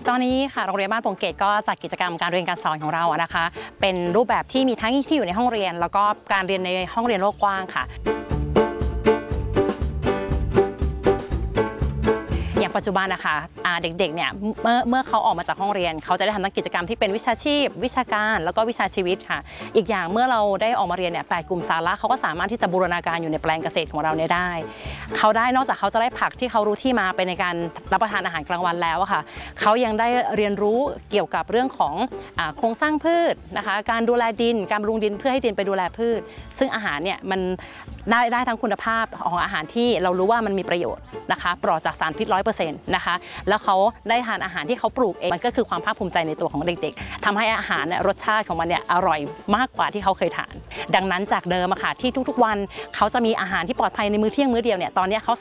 ตอนนี้ค่ะโรงเรียนบ้านโป่งเกตก็จัดกิจกรรมการเรียนการสอนของเรานะคะเป็นรูปแบบที่มีทั้งที่อยู่ในห้องเรียนแล้วก็การเรียนในห้องเรียนโลกกว้างค่ะอย่างปัจจุบันนะคะเด็กๆเนี่ยเมื่อเขาออกมาจากห้องเรียนเขาจะได้ทำทั้งกิจกรรมที่เป็นวิชาชีพวิชาการแล้วก็วิชาชีวิตค่ะอีกอย่างเมื่อเราได้ออกมาเรียนเนี่ย8กลุ่มสาระเขาก็สามารถที่จะบูรณาการอยู่ในแปลงเกษตรของเราเนี่ยได้เขาได้นอกจากเขาจะได้ผักที่เขารู้ที่มาเป็นในการรับประทานอาหารกลางวันแล้วค่ะเขายังได้เรียนรู้เกี่ยวกับเรื่องของโครงสร้างพืชนะคะการดูแลดินการบำรุงดินเพื่อให้ดินไปดูแลพืชซึ่งอาหารเนี่ยมันได้ทั้งคุณภาพของอาหารที่เรารู้ว่ามันมีประโยชน์นะคะปลอดจากสารพิษ100%นะคะแล้วเขาได้ทานอาหารที่เขาปลูกเองมันก็คือความภาคภูมิใจในตัวของเด็กๆทำให้อาหารรสชาติของมันเนี่ยอร่อยมากกว่าที่เขาเคยทานดังนั้นจากเดิมอะค่ะที่ทุกๆวันเขาจะมีอาหารที่ปลอดภัยในมื้อเที่ยงมื้อเดียวเนี่ยตอนนี้เขา